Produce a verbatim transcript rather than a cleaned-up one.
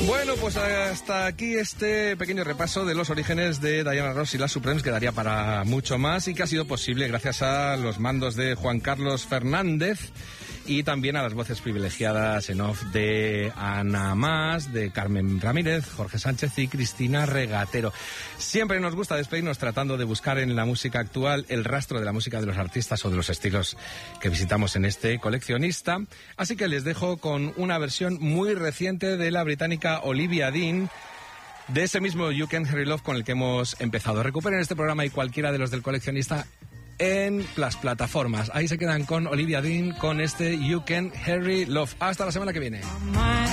Bueno, pues hasta aquí este pequeño repaso de los orígenes de Diana Ross y las Supremes, que daría para mucho más y que ha sido posible gracias a los mandos de Juan Carlos Fernández y también a las voces privilegiadas en off de Ana Mas, de Carmen Ramírez, Jorge Sánchez y Cristina Regatero. Siempre nos gusta despedirnos tratando de buscar en la música actual el rastro de la música de los artistas o de los estilos que visitamos en este coleccionista. Así que les dejo con una versión muy reciente de la británica Olivia Dean, de ese mismo You Can Hurry Love con el que hemos empezado. Recuperen este programa y cualquiera de los del coleccionista en las plataformas. Ahí se quedan con Olivia Dean con este You Can Hurry Love. Hasta la semana que viene.